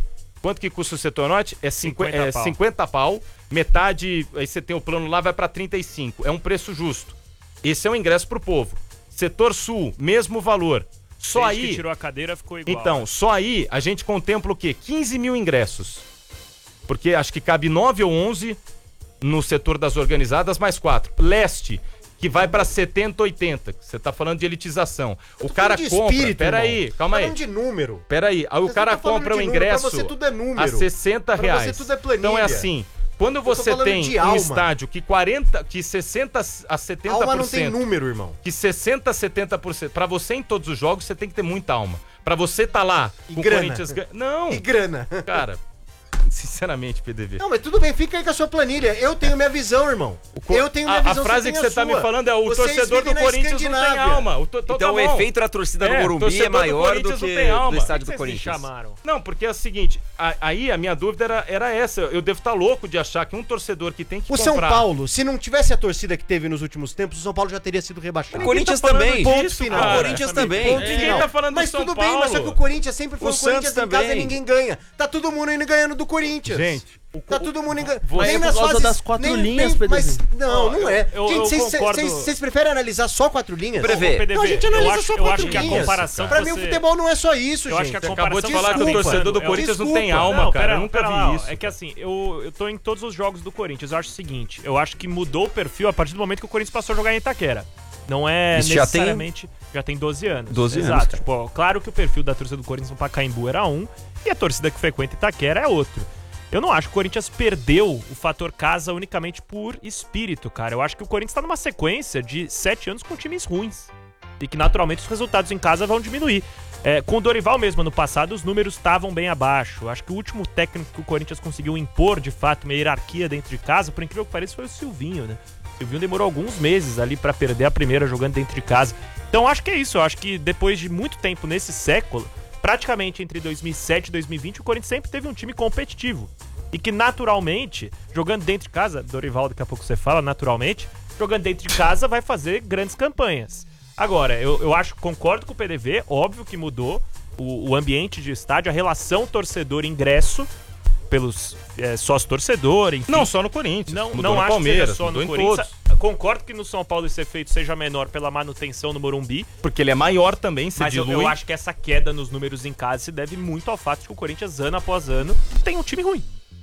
Quanto que custa o setor norte? É cinquenta, é pau. cinquenta pau, metade, aí você tem o plano lá, vai pra trinta e cinco. É um preço justo. Esse é um ingresso pro povo. Setor sul, mesmo valor. Só Desde aí... que tirou a cadeira, ficou igual. Então, né? só aí a gente contempla o quê? quinze mil ingressos. Porque acho que cabe nove ou onze no setor das organizadas, mais quatro. Leste, que vai pra setenta, oitenta. Você tá falando de elitização. O cara compra... Peraí, calma aí. Falando de número. Peraí, aí o Você cara tá falando compra de o número, ingresso pra você tudo é número. a sessenta Pra reais. você tudo é planilha. Então é assim, quando Eu tô você falando tem de um alma. estádio que quarenta, que sessenta a setenta por cento... Alma não tem número, irmão. Que sessenta a setenta por cento... Pra você em todos os jogos, você tem que ter muita alma. Pra você tá lá E com o grana. Corinthians... gan- Não, E grana. cara, sinceramente, P D V. Não, mas tudo bem, fica aí com a sua planilha. Eu tenho minha visão, irmão. Co- Eu tenho minha a, visão, a frase tem que a você tá sua. me falando é o Vocês torcedor vivem do na Corinthians não tem Escandinávia. alma. O to- to- Então tá o bom. efeito da torcida do É, Morumbi é torcedor do maior do Corinthians não que tem alma. do estádio do Vocês me Corinthians. chamaram. Não, porque é o seguinte, a- aí a minha dúvida era, era essa. Eu devo estar louco de achar que um torcedor que tem que O comprar... São Paulo, se não tivesse a torcida que teve nos últimos tempos, o São Paulo já teria sido rebaixado. O Corinthians tá falando também. disso, Ponto final. cara. O Corinthians também. Ponto Ninguém final. tá falando do Mas São tudo bem, mas só que o Paulo. Corinthians sempre foi O o Corinthians Santos em casa e também. ninguém ganha. Tá todo mundo indo ganhando do Corinthians. Gente, o- Tá todo mundo ganhando. Você- Nem por nas causa fases... das quatro nem, linhas, nem, P D V. mas Não, Ó, não eu- é. eu- Gente, eu vocês concordo. vocês- vocês preferem analisar só quatro linhas? Prevê. Então a gente eu analisa acho, só eu quatro acho que a linhas. comparação Pra que mim o você- futebol não é só isso, Eu acho gente. que a Você acabou de comparação falar que o Desculpa. torcedor do Eu- Corinthians não desculpa. tem alma, Não, cara. pera- Eu nunca pera vi lá, ó. isso. É que assim, eu, eu tô em todos os jogos do Corinthians. Eu acho o seguinte: eu acho que mudou o perfil a partir do momento que o Corinthians passou a jogar em Itaquera. Não é Isso já tem- necessariamente. Já tem doze anos. doze anos, Exato. cara. Tipo, ó, claro que o perfil da torcida do Corinthians no Pacaembu era um e a torcida que frequenta Itaquera é outro. Eu não acho que o Corinthians perdeu o fator casa unicamente por espírito, cara. Eu acho que o Corinthians tá numa sequência de sete anos com times ruins. E que naturalmente os resultados em casa vão diminuir. É, com o Dorival mesmo, ano passado, os números estavam bem abaixo. Eu acho que o último técnico que o Corinthians conseguiu impor, de fato, uma hierarquia dentro de casa, por incrível que pareça, foi o Silvinho, né? O Silvinho demorou alguns meses ali pra perder a primeira jogando dentro de casa. Então eu acho que é isso. Eu acho que depois de muito tempo nesse século, praticamente entre dois mil e sete e dois mil e vinte, o Corinthians sempre teve um time competitivo. E que naturalmente, jogando dentro de casa, Dorival daqui a pouco você fala, naturalmente, jogando dentro de casa vai fazer grandes campanhas. Agora, eu, eu acho, concordo com o P D V, óbvio que mudou o, o ambiente de estádio, a relação torcedor-ingresso pelos é, sócio-torcedor, enfim. Não só no Corinthians. Não, mudou não no acho Palmeiras, que seja só mudou no em Corinthians. todos. Concordo que no São Paulo esse efeito seja menor pela manutenção no Morumbi, Porque ele é maior também, se mas eu, dilui. eu acho que essa queda nos números em casa se deve muito ao fato de que o Corinthians, ano após ano, tem um time ruim.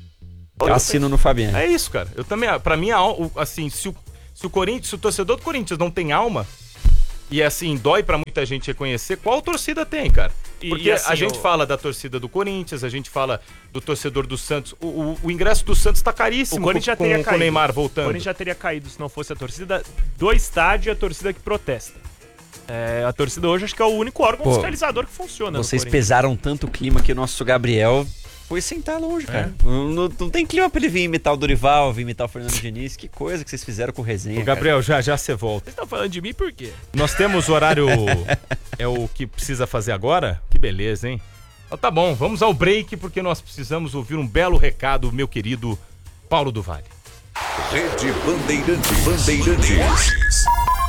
Assino no Fabiano. É isso, cara. Eu também, pra mim, a al- o- assim, se o, se o Corinthians, se o torcedor do Corinthians não tem alma, e assim, dói pra muita gente reconhecer, qual torcida tem, cara? E- Porque e assim, a gente eu- fala da torcida do Corinthians, a gente fala do torcedor do Santos. O, o- o ingresso do Santos tá caríssimo O Corinthians já com, teria com o caído. Neymar O voltando. Corinthians já teria caído se não fosse a torcida do estádio e a torcida que protesta. É, a torcida hoje acho que é o único órgão Pô, fiscalizador que funciona. no Vocês Corinthians. pesaram tanto o clima que o nosso Gabriel foi sentar longe, cara. Não, não- não tem clima pra ele vir imitar o Dorival, vir imitar o Fernando Diniz. Que coisa que vocês fizeram com o resenha. O Gabriel, já já você volta. Vocês estão falando de mim por quê? Nós temos horário. É o que precisa fazer agora? Que beleza, hein? Então, tá bom, vamos ao break, porque nós precisamos ouvir um belo recado, meu querido Paulo do Vale. Rede Bandeirantes. Bandeirantes.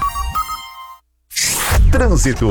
Trânsito.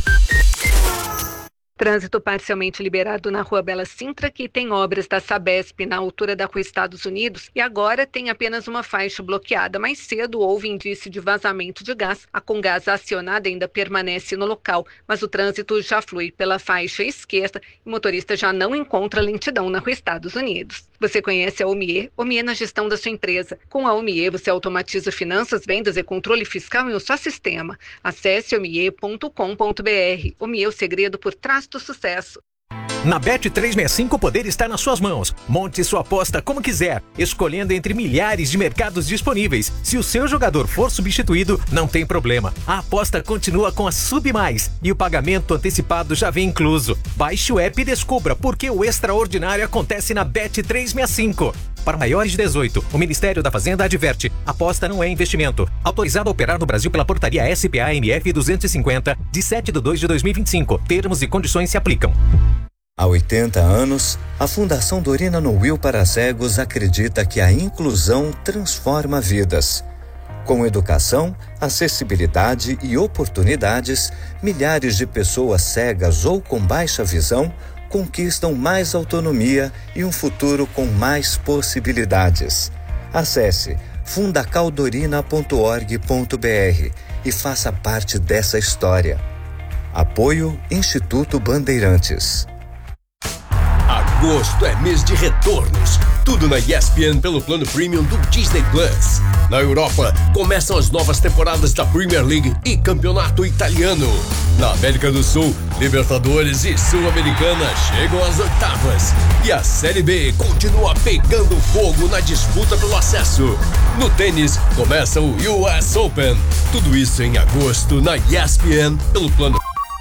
Trânsito parcialmente liberado na Rua Bela Sintra, que tem obras da Sabesp na altura da Rua Estados Unidos, e agora tem apenas uma faixa bloqueada. Mais cedo houve indício de vazamento de gás. A Comgás acionada ainda permanece no local, mas o trânsito já flui pela faixa esquerda e o motorista já não encontra lentidão na Rua Estados Unidos. Você conhece a Omie? Omie na gestão da sua empresa. Com a Omie você automatiza finanças, vendas e controle fiscal em um só sistema. Acesse omie ponto com ponto br. Omie, o segredo por trás do sucesso. Na Bet trezentos e sessenta e cinco o poder está nas suas mãos. Monte sua aposta como quiser, escolhendo entre milhares de mercados disponíveis. Se o seu jogador for substituído, não tem problema. A aposta continua com a Submais e o pagamento antecipado já vem incluso. Baixe o app e descubra porque o extraordinário acontece na Bet trezentos e sessenta e cinco. Para maiores de dezoito, o Ministério da Fazenda adverte: aposta não é investimento. Autorizado a operar no Brasil pela portaria S P A M F duzentos e cinquenta, de sete de dois de dois mil e vinte e cinco. Termos e condições se aplicam. Há oitenta anos, a Fundação Dorina Noil para Cegos acredita que a inclusão transforma vidas. Com educação, acessibilidade e oportunidades, milhares de pessoas cegas ou com baixa visão conquistam mais autonomia e um futuro com mais possibilidades. Acesse fundacaldorina ponto org ponto br e faça parte dessa história. Apoio Instituto Bandeirantes. Agosto é mês de retornos. Tudo na E S P N pelo plano premium do Disney Plus. Na Europa, começam as novas temporadas da Premier League e Campeonato Italiano. Na América do Sul, Libertadores e Sul-Americana chegam às oitavas. E a Série B continua pegando fogo na disputa pelo acesso. No tênis, começa o U S Open. Tudo isso em agosto na E S P N pelo plano.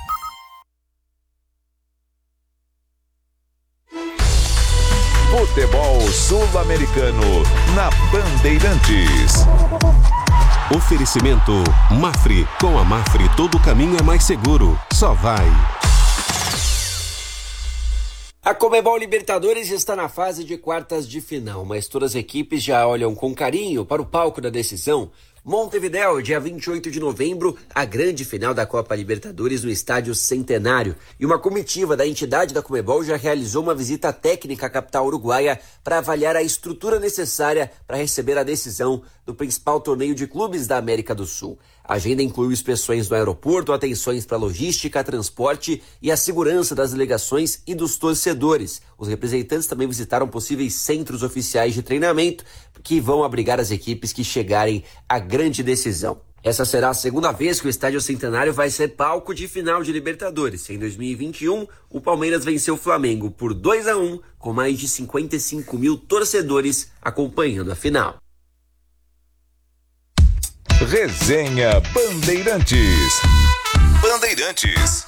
Futebol Sul-Americano na Bandeirantes. Oferecimento Mafre. Com a Mafre todo caminho é mais seguro. Só vai. A Conmebol Libertadores está na fase de quartas de final, mas todas as equipes já olham com carinho para o palco da decisão. Montevidéu, dia vinte e oito de novembro, a grande final da Copa Libertadores no Estádio Centenário. E uma comitiva da entidade da Conmebol já realizou uma visita técnica à capital uruguaia para avaliar a estrutura necessária para receber a decisão do principal torneio de clubes da América do Sul. A agenda inclui inspeções no aeroporto, atenções para logística, transporte e a segurança das delegações e dos torcedores. Os representantes também visitaram possíveis centros oficiais de treinamento que vão abrigar as equipes que chegarem à grande decisão. Essa será a segunda vez que o Estádio Centenário vai ser palco de final de Libertadores. Em dois mil e vinte e um, o Palmeiras venceu o Flamengo por dois a um, com mais de cinquenta e cinco mil torcedores acompanhando a final. Resenha Bandeirantes. Bandeirantes.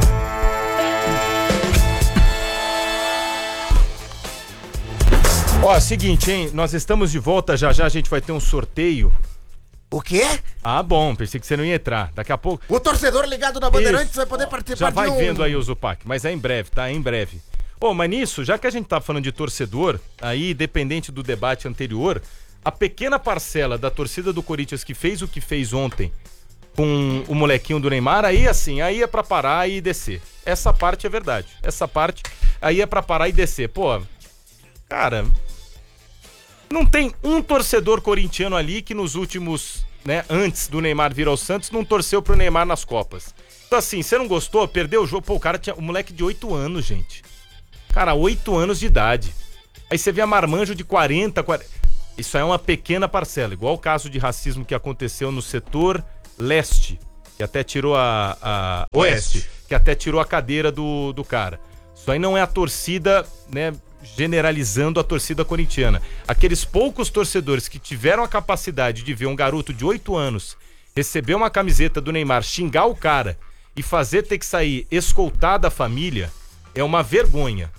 Ó, seguinte, hein? Nós estamos de volta, já já a gente vai ter um sorteio. O quê? Ah, bom, pensei que você não ia entrar. Daqui a pouco... O torcedor ligado na Bandeirantes Isso. vai poder participar Já vai de um... vendo aí o Zupac, mas é em breve, tá? É em breve. Ô, mas nisso, já que a gente tá falando de torcedor, aí, dependente do debate anterior, a pequena parcela da torcida do Corinthians que fez o que fez ontem com o molequinho do Neymar, aí assim, aí é pra parar e descer. Essa parte é verdade. Essa parte aí é pra parar e descer. Pô, cara, não tem um torcedor corintiano ali que nos últimos, né, antes do Neymar vir ao Santos, não torceu pro Neymar nas Copas. Então assim, você não gostou? Perdeu o jogo? Pô, o cara tinha, o moleque de oito anos, gente. Cara, oito anos de idade. Aí você vê a marmanjo de quarenta, quarenta... Isso é uma pequena parcela, igual o caso de racismo que aconteceu no setor leste, que até tirou a... a oeste, oeste, que até tirou a cadeira do, do cara. Isso aí não é a torcida, né, generalizando a torcida corintiana. Aqueles poucos torcedores que tiveram a capacidade de ver um garoto de oito anos receber uma camiseta do Neymar, xingar o cara e fazer ter que sair escoltada a família, é uma vergonha.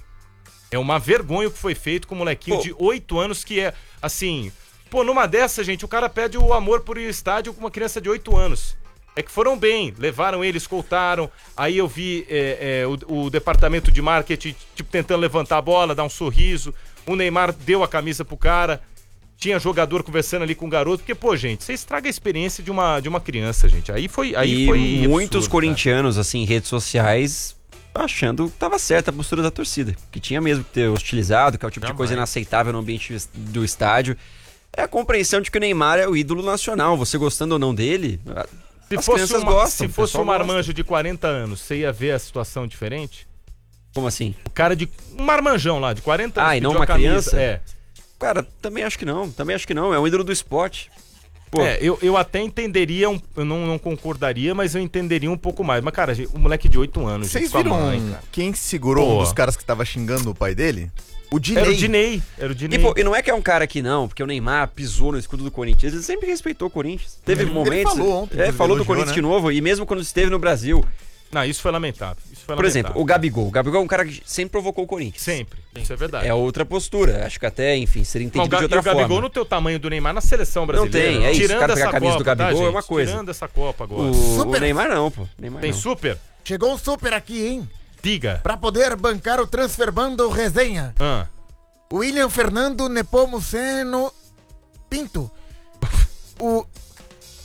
É uma vergonha o que foi feito com um molequinho pô. de oito anos que é, assim... Pô, numa dessa, gente, o cara pede o amor por ir ao estádio com uma criança de oito anos. É que foram bem, levaram ele, escoltaram. Aí eu vi é, é, o, o departamento de marketing, tipo, tentando levantar a bola, dar um sorriso. O Neymar deu a camisa pro cara. Tinha jogador conversando ali com o garoto. Porque, pô, gente, você estraga a experiência de uma, de uma criança, gente. Aí foi... Aí e foi muitos absurdo, corintianos, cara, assim, em redes sociais... achando que tava certa a postura da torcida, que tinha mesmo que ter hostilizado, que é o tipo Jamais. de coisa inaceitável no ambiente do estádio. É a compreensão de que o Neymar é o ídolo nacional, você gostando ou não dele, se as fosse crianças uma, gostam. Se fosse um marmanjo de quarenta anos, você ia ver a situação diferente? Como assim? O cara de... um marmanjão lá, de quarenta anos. Ah, e não uma criança? É. Cara, também acho que não, também acho que não, é um ídolo do esporte. Pô. É, eu, eu até entenderia, um, eu não, não concordaria, mas eu entenderia um pouco mais. Mas, cara, o moleque de oito anos. Vocês viram mãe, quem segurou Pô. um dos caras que tava xingando o pai dele? O Dinei. Era o Dinei. Era o Dinei. E, pô, e não é que é um cara que não, porque o Neymar pisou no escudo do Corinthians. Ele sempre respeitou o Corinthians. Teve ele, momentos... Ele falou ontem. É, falou do Corinthians, né, de novo. E mesmo quando esteve no Brasil... Não, isso foi lamentável. Isso foi Por lamentável. exemplo, o Gabigol. O Gabigol é um cara que sempre provocou o Corinthians. Sempre. Isso é verdade. É outra postura. Acho que até, enfim, seria entendido não, de outra o Gabigol forma. no teu tamanho do Neymar na seleção brasileira. Não tem, é isso. Tirando O cara pegar essa a camisa Copa, do Gabigol tá, é uma coisa. Tirando essa Copa agora. O, o Neymar não, pô. Neymar tem não. super? Chegou um super aqui, hein? Diga. Pra poder bancar o Transferbando Resenha. Ah. William Fernando Nepomuceno Pinto. O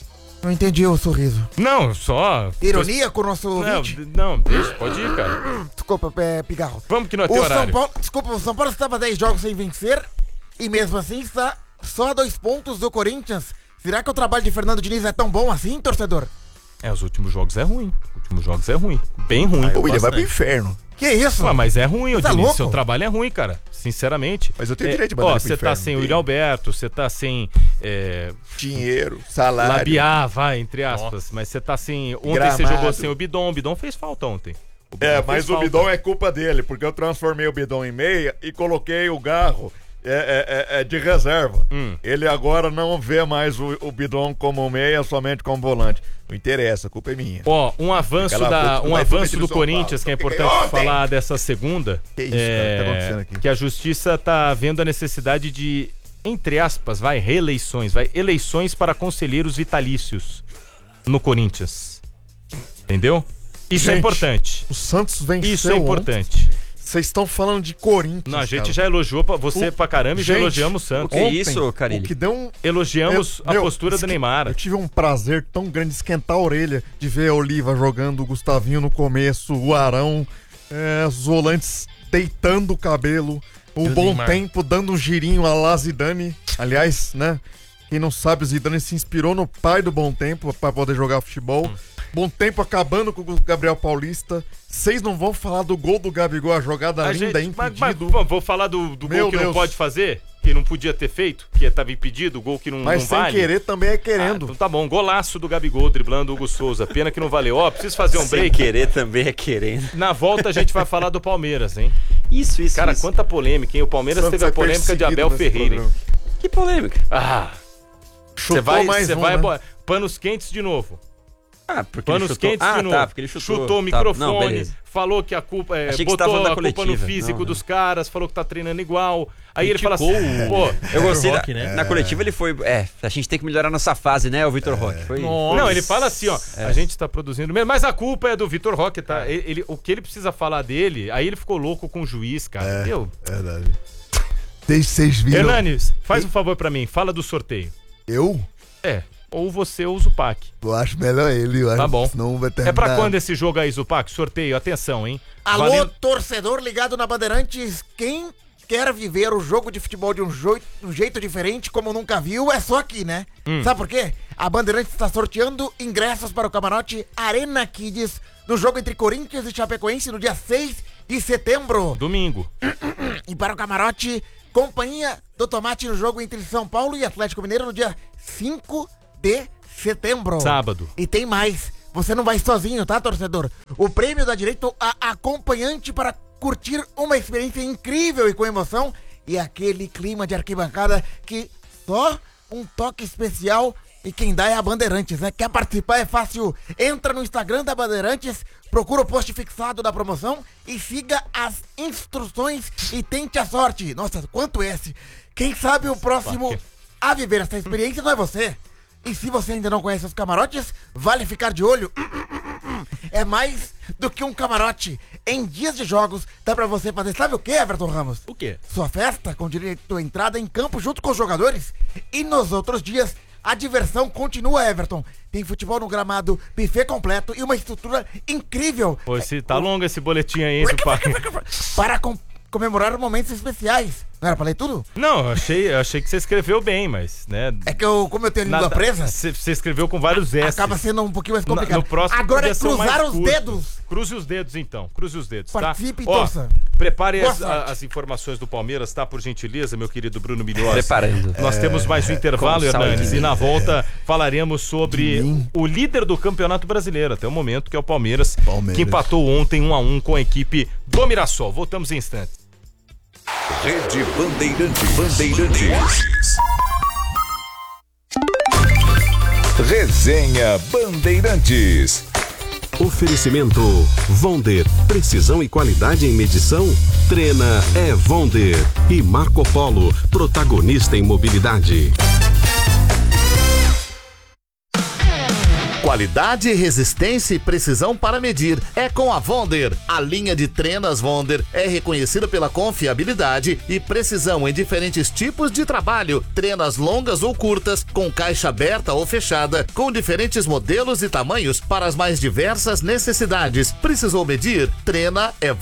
Não entendi o sorriso. Não, só... Ironia com o nosso Não, ouvinte? d- não, deixa, pode ir, cara. Desculpa, é, Pigarro. Vamos que não O tem São horário. Paulo, desculpa, o São Paulo estava dez jogos sem vencer e mesmo assim está só a dois pontos do Corinthians. Será que o trabalho de Fernando Diniz é tão bom assim, torcedor? É, os últimos jogos é ruim. Os últimos jogos é ruim. Bem ruim. O William vai pro inferno. Que isso? Ah, mas é ruim, ô Tá Diniz. louco? Seu trabalho é ruim, cara. Sinceramente. Mas eu tenho É, direito de mandar Ó, ele pro você tá inferno, sem o tem. William Alberto, você tá sem... É, Dinheiro, salário. labiar, vai, entre aspas. Mas você tá sem... Ontem você Gramado. jogou sem o Bidon. O Bidon fez falta ontem. O Bidon É, fez mas o falta. bidon é culpa dele, porque eu transformei o bidon em meia e coloquei o Garro é, é, é, de reserva. Hum. Ele agora não vê mais o, o bidon como meia, somente como volante. Não interessa, a culpa é minha. Ó, um avanço, Fica lá, da, puto, um vai avanço submeter do no São Corinthians Paulo. que é Só fiquei importante ontem. falar dessa segunda. Que isso, é, cara, o que tá acontecendo aqui? Que a justiça tá vendo a necessidade de, entre aspas, vai, reeleições, vai, eleições para conselheiros vitalícios no Corinthians. Entendeu? Isso é Gente, importante. O Santos venceu Isso é ontem. importante. Vocês estão falando de Corinthians. Não, a gente cara. já elogiou pra você O- pra caramba e já Gente, elogiamos o Santos. Que ontem, isso, Carilli? O que deu um... Elogiamos Eu- a meu, postura do esque- Neymar. Eu tive um prazer tão grande de esquentar a orelha de ver a Oliva jogando o Gustavinho no começo, o Arão, é, os volantes deitando o cabelo, o E o Bom Neymar? Tempo dando um girinho a lá Zidane. Aliás, né? Quem não sabe, o Zidane se inspirou no pai do Bom Tempo pra poder jogar futebol. Hum. Bom Tempo acabando com o Gabriel Paulista. Vocês não vão falar do gol do Gabigol, a jogada A linda, gente, mas, impedido. mas, pô, vou falar do, do Meu gol que não Deus. pode fazer, que não podia ter feito, que estava impedido, o gol que não, Mas não sem vale. querer também é Ah, querendo. então tá bom, golaço do Gabigol driblando o Hugo Souza. Pena que não valeu. Ó, preciso fazer um Sem break. querer também é querendo. Na volta a gente vai falar do Palmeiras, hein? Isso, isso, Cara, isso. quanta polêmica, hein? O Palmeiras Santos teve a é polêmica de perseguido Abel nesse Ferreira, hein? programa. Que polêmica. Ah, você Chutou vai, mais você um, vai, né? bo- panos quentes de novo. Ah, porque Panos ele chutou. quentes Ah, de novo. tá, porque ele chutou. Chutou o Tá, microfone, não, beleza. falou que a culpa é, Achei que você botou tava falando da a culpa no coletiva. físico Não, dos não. caras, falou que tá treinando igual. Aí ele fala assim, Criticou pô, Eu gostei da, Roque, né? na coletiva ele foi, é, a gente tem que melhorar nossa fase, né, o Vitor Roque. Foi. não, ele fala assim, ó, É. a gente tá produzindo mesmo, mas a culpa é do Vitor Roque, tá? Ele, ele- o que ele precisa falar dele, aí ele ficou louco com o juiz, cara. Eu, Verdade. Desde vocês viram. Hernanes, faz um favor pra mim, fala do sorteio. Eu? É, ou você ou o Zupac. Eu acho melhor ele. Eu Tá acho bom. que senão vai É terminar. pra quando esse jogo aí, Zupac? Sorteio, atenção, hein? Alô, Valendo- torcedor ligado na Bandeirantes, quem quer viver o jogo de futebol de um, jo- um jeito diferente, como nunca viu, é só aqui, né? Hum. Sabe por quê? A Bandeirantes está sorteando ingressos para o camarote Arena Kids no jogo entre Corinthians e Chapecoense no dia seis de setembro. Domingo. E para o camarote Companhia do Tomate no jogo entre São Paulo e Atlético Mineiro no dia cinco de setembro. Sábado. E tem mais. Você não vai sozinho, tá, torcedor? O prêmio dá direito a acompanhante para curtir uma experiência incrível e com emoção e aquele clima de arquibancada que só um toque especial e quem dá é a Bandeirantes, né? Quer participar é fácil. Entra no Instagram da Bandeirantes, procura o post fixado da promoção e siga as instruções e tente a sorte. Nossa, quanto S! Quem sabe o próximo a viver essa experiência não é você. E se você ainda não conhece os camarotes, vale ficar de olho. É mais do que um camarote. Em dias de jogos, dá pra você fazer, sabe o que, Everton Ramos? O quê? Sua festa com direito à entrada em campo junto com os jogadores. E nos outros dias, a diversão continua, Everton. Tem futebol no gramado, buffet completo e uma estrutura incrível Pô, esse, tá longo esse boletim aí, hein, Zupac? para com- comemorar momentos especiais. Não era pra ler tudo? Não, eu achei, eu achei que você escreveu bem, mas, né? É que eu, como eu tenho a língua presa, Você você escreveu com vários S. acaba sendo um pouquinho mais Na- complicado. No próximo Agora é podia ser o mais cruzar os curto. dedos. Cruze os dedos, então. Cruze os dedos, Participe e tá? Ó, torça. prepare Boa as, sorte. a- as informações do Palmeiras, tá? Por gentileza, meu querido Bruno Milhões. Preparando. Nós É, temos mais um intervalo, com saúde. Hernanes, e na volta falaremos sobre o líder do Campeonato Brasileiro, até o momento, que é o Palmeiras, Palmeiras. que empatou ontem um a um com a equipe do Mirassol. Voltamos em instantes. Rede Bandeirantes. Bandeirantes. Resenha Bandeirantes. Oferecimento Vonder, precisão e qualidade em medição? Trena é Vonder. E Marco Polo, protagonista em mobilidade. Qualidade, resistência e precisão para medir é com a Vonder. A linha de trenas Vonder é reconhecida pela confiabilidade e precisão em diferentes tipos de trabalho, trenas longas ou curtas, com caixa aberta ou fechada, com diferentes modelos e tamanhos para as mais diversas necessidades. Precisou medir? Trena é